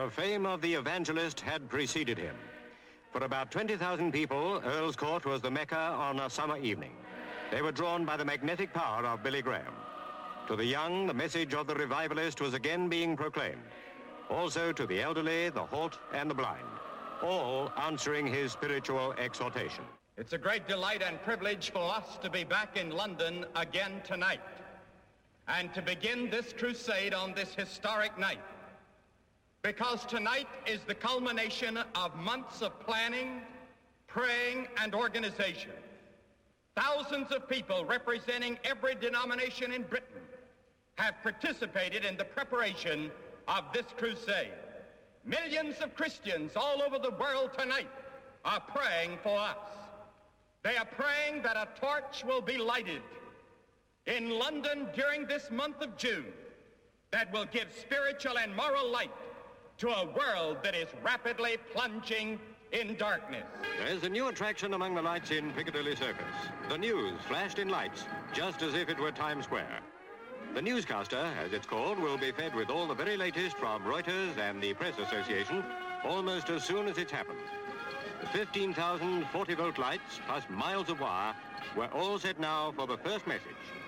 The fame of the evangelist had preceded him. For about 20,000 people, Earl's Court was the Mecca on a summer evening. They were drawn by the magnetic power of Billy Graham. To the young, the message of the revivalist was again being proclaimed. Also to the elderly, the halt, and the blind, all answering his spiritual exhortation. It's a great delight and privilege for us to be back in London again tonight and to begin this crusade on this historic night. Because tonight is the culmination of months of planning, praying, and organization. Thousands of people representing every denomination in Britain have participated in the preparation of this crusade. Millions of Christians all over the world tonight are praying for us. They are praying that a torch will be lighted in London during this month of June that will give spiritual and moral light to a world that is rapidly plunging in darkness. There's a new attraction among the lights in Piccadilly Circus. The news flashed in lights, just as if it were Times Square. The newscaster, as it's called, will be fed with all the very latest from Reuters and the Press Association almost as soon as it's happened. The 15,000 40-volt lights, plus miles of wire, were all set now for the first message.